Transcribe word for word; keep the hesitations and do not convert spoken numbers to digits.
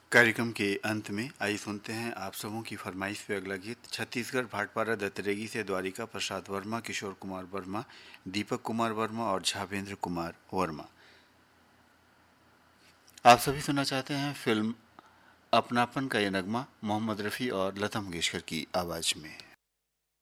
कार्यक्रम के अंत में आइए सुनते हैं आप सबों की फरमाइश पे अगला गीत। छत्तीसगढ़ भाटपारा दत्तरेगी से द्वारिका प्रसाद वर्मा, किशोर कुमार वर्मा, दीपक कुमार वर्मा और झावेंद्र कुमार वर्मा। आप सभी सुनना चाहते हैं फिल्म अपनापन का ये नगमा मोहम्मद रफ़ी और लता मंगेशकर की आवाज़ में।